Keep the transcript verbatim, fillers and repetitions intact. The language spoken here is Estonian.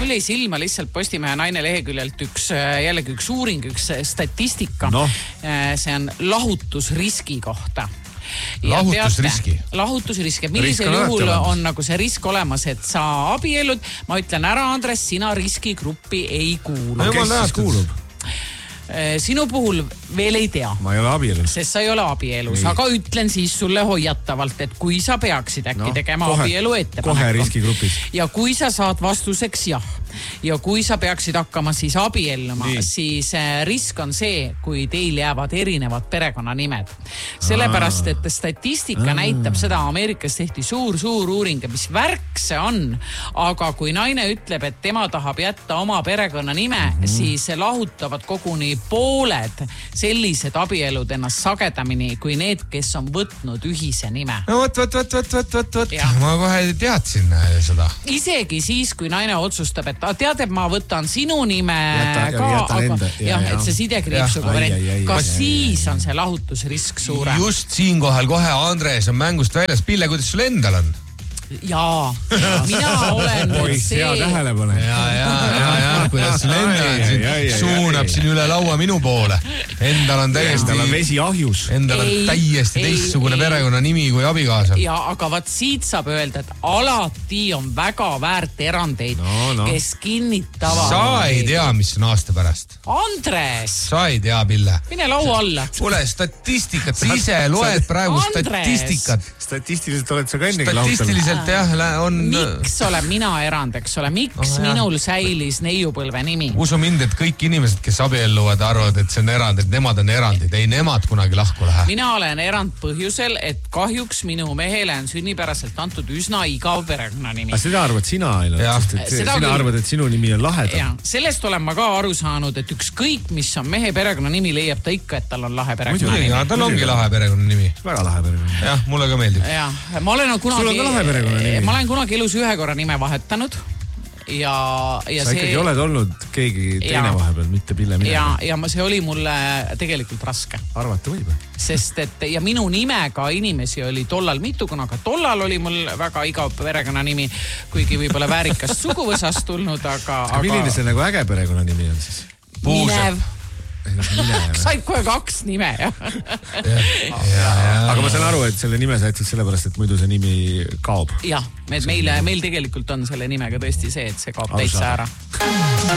mul jäi silma lihtsalt Postimehe Naine leheküljelt üks, jällegi üks uuring, üks statistika. No. See on lahutusriski kohta. Lahutusriski. Lahutusriski. Millisel juhul on nagu see risk olemas, et sa abiellud? Ma ütlen ära, Andres, sina riskigruppi ei kuulu. No, kes siis kuulub? Sinu puhul veel ei tea. Ma ei ole abielus. Sest sa ei ole abielus, aga ütlen siis sulle hoiatavalt, et kui sa peaksid äkki no, tegema kohe, abielu ettepaneku. Kohe riskigrupis. Ja kui sa saad vastuseks jah, ja kui sa peaksid hakkama siis abielluma, nii. Siis risk on see, kui teil jäävad erinevad perekonnanimed. Sellepärast, et statistika Aa. näitab seda, Ameerikas tehti suur-suur uuring, mis värk see on, aga kui naine ütleb, et tema tahab jätta oma perekonnanime, mm-hmm. siis lahutavad koguni pooled sellised abielud ennast sagedamini kui need, kes on võtnud ühise nime. No võt, võt, võt, võt, võt, võt, võt. Ma kohe teadsin seda. Isegi siis, kui naine otsustab, et tead, et ma võtan sinu nime jäta, ka, jäta aga ja, jah, et see sidekriipsuga variant. Ka siis on see lahutusrisk suure. Just siinkohal kohe Andres on mängust väljas. Pille, kuidas sul endal on? Jaa, mina olen Oi, see. Hea tähelepane. Ja, ja, ja, ja, kuidas sul endal on siin, suunab siin üle laua minu poole. Endal on täiesti... Endal on vesi ahjus. Endal on täiesti teistsugune perekonna nimi kui abikaasa. Ja, aga vaat siit saab öelda, et alati on väga väärt erandeid, no, no. kes kinnitavad... Sa ei tea, mis on aasta pärast. Andres! Sa ei tea, Pille. Mine laua alla. Kuule, statistikat. Sa ise loed praegu statistikat. Statistiliselt oled sa ka ennegi lahutanud. Statistiliselt jah, on... Miks olen mina erand, eks ole? Miks oh, minul säilis neiupõlve nimi? Usu mind, et kõik inimesed, kes abielluvad, arvavad, et see on erand, et nemad on erandid. Ei, nemad kunagi lahku lähe. Mina olen erand põhjusel, et kahjuks minu mehele on sünnipäraselt antud üsna igav perekonnanimi. Aga seda arvad sina ainult, sest sina küll... arvad, et sinu nimi on lahedam. Sellest olen ma ka aru saanud, et ükskõik, mis on mehe perekonnanimi, leiab ta ikka, et tal on lahe perekonnanimi. Ja, tal ongi lahe perekonnanimi. Väga lahe perekonnanimi. Jah, mulle ka meeldib. Ja, ma olen kunagi... Sul on ka lahe perekonnanimi. Ma olen kunagi elus ühe korra nime vahetanud. Ja, ja sa see... ikkagi oled olnud keegi teine vahepeal, mitte Pille mine. Ja, ja see oli mulle tegelikult raske. Arvata võib. Sest et ja minu nimega inimesi oli tollal mitu, kuna ka tollal oli mul väga igav perekonnanimi, kuigi võib-olla väärikast suguvõsast tulnud, aga... aga... milline see nagu äge perekonnanimi on siis? Minev. Said kohe kaks nime, jah. Ja, ja, aga ma saan aru, et selle nime sa jätsid sellepärast, et muidu see nimi kaob. Jah, meil, meil tegelikult on selle nimega tõesti see, et see kaob täitsa ära.